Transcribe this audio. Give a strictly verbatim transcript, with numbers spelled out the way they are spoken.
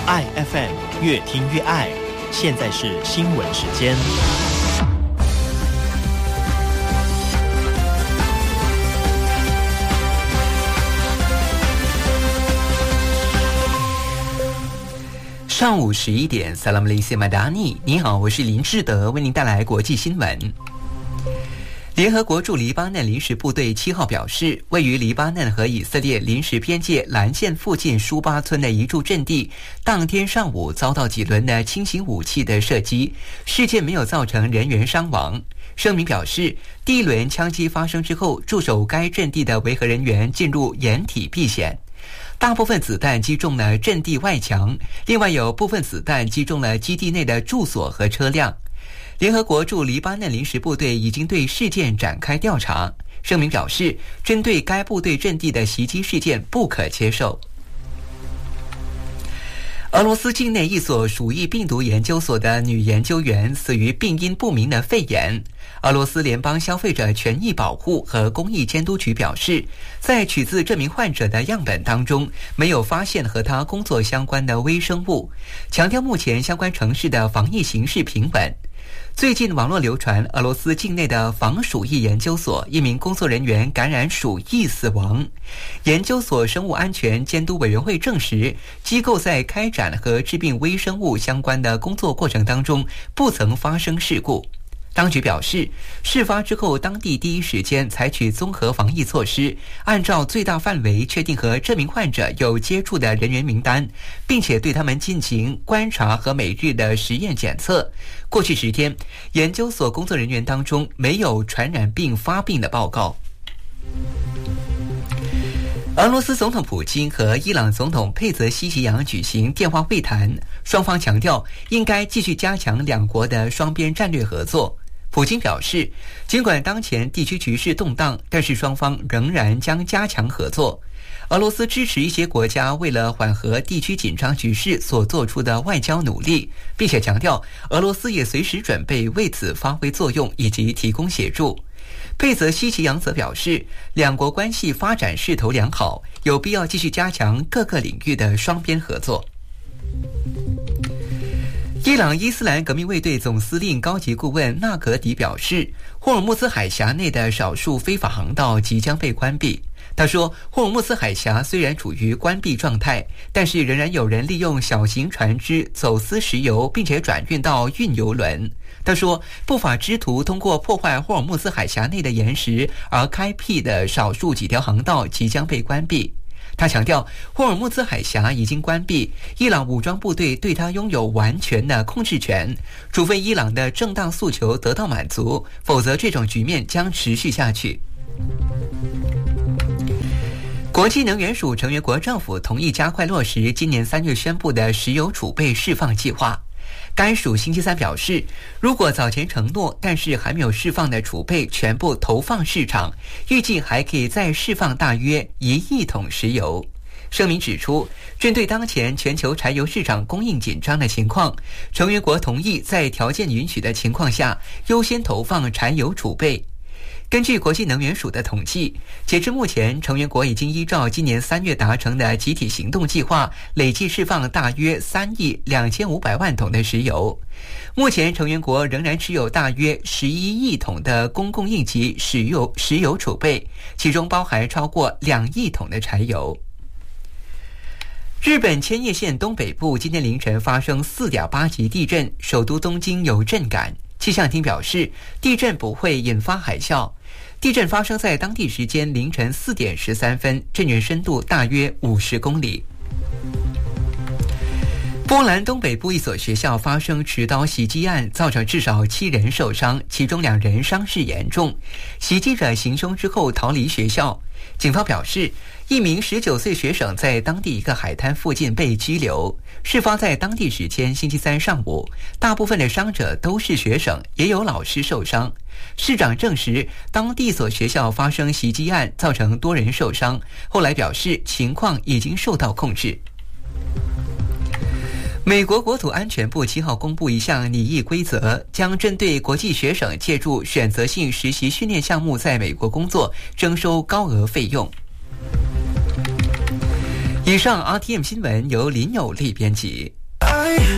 爱 F M， 越听越爱。现在是新闻时间。 上午十一点 Salam Malaysia Madani， 你好，我是林志德，为您带来国际新闻。联合国驻黎巴嫩临时部队七号表示，位于黎巴嫩和以色列临时边界蓝线附近舒巴村的一处阵地，当天上午遭到几轮的轻型武器的射击，事件没有造成人员伤亡。声明表示，第一轮枪击发生之后，驻守该阵地的维和人员进入掩体避险。大部分子弹击中了阵地外墙，另外有部分子弹击中了基地内的住所和车辆。联合国驻黎巴嫩临时部队已经对事件展开调查。声明表示，针对该部队阵地的袭击事件不可接受。俄罗斯境内一所鼠疫病毒研究所的女研究员死于病因不明的肺炎。俄罗斯联邦消费者权益保护和公益监督局表示，在取自这名患者的样本当中，没有发现和他工作相关的微生物，强调目前相关城市的防疫形势平稳。最近网络流传俄罗斯境内的防鼠疫研究所一名工作人员感染鼠疫死亡。研究所生物安全监督委员会证实，机构在开展和治病微生物相关的工作过程当中不曾发生事故。当局表示，事发之后当地第一时间采取综合防疫措施，按照最大范围确定和这名患者有接触的人员名单，并且对他们进行观察和每日的实验检测。过去十天，研究所工作人员当中没有传染病发病的报告。俄罗斯总统普京和伊朗总统佩泽西奇扬举行电话会谈，双方强调应该继续加强两国的双边战略合作。普京表示，尽管当前地区局势动荡，但是双方仍然将加强合作。俄罗斯支持一些国家为了缓和地区紧张局势所做出的外交努力，并且强调俄罗斯也随时准备为此发挥作用以及提供协助。佩泽西奇扬则表示，两国关系发展势头良好，有必要继续加强各个领域的双边合作。伊朗伊斯兰革命卫队总司令高级顾问纳格迪表示，霍尔木兹海峡内的少数非法航道即将被关闭。他说，霍尔木兹海峡虽然处于关闭状态，但是仍然有人利用小型船只走私石油，并且转运到运油轮。他说，不法之徒通过破坏霍尔木兹海峡内的岩石而开辟的少数几条航道即将被关闭。他强调，霍尔木兹海峡已经关闭，伊朗武装部队对它拥有完全的控制权，除非伊朗的正当诉求得到满足，否则这种局面将持续下去。国际能源署成员国政府同意加快落实今年三月宣布的石油储备释放计划。该署星期三表示，如果早前承诺但是还没有释放的储备全部投放市场，预计还可以再释放大约一亿桶石油。声明指出，针对当前全球柴油市场供应紧张的情况，成员国同意在条件允许的情况下优先投放柴油储备。根据国际能源署的统计，截至目前，成员国已经依照今年三月达成的集体行动计划，累计释放大约三亿两千五百万桶的石油。目前，成员国仍然持有大约十一亿桶的公共应急石油石油储备，其中包含超过两亿桶的柴油。日本千叶县东北部今天凌晨发生 四点八 级地震，首都东京有震感。气象厅表示，地震不会引发海啸。地震发生在当地时间凌晨四点十三分，震源深度大约五十公里。波兰东北部一所学校发生持刀袭击案，造成至少七人受伤，其中两人伤势严重。袭击者行凶之后逃离学校。警方表示，一名十九岁学生在当地一个海滩附近被拘留。事发在当地时间星期三上午，大部分的伤者都是学生，也有老师受伤。市长证实，当地一所学校发生袭击案，造成多人受伤。后来表示，情况已经受到控制。美国国土安全部七号公布一项拟议规则，将针对国际学生借助选择性实习训练项目在美国工作征收高额费用。 以上 R T M 新闻由林有利编辑。